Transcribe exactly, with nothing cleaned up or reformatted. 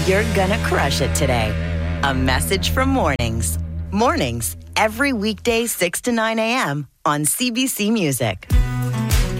You're gonna crush it today. A message from Mornings. Mornings, every weekday six to nine a.m. on C B C Music.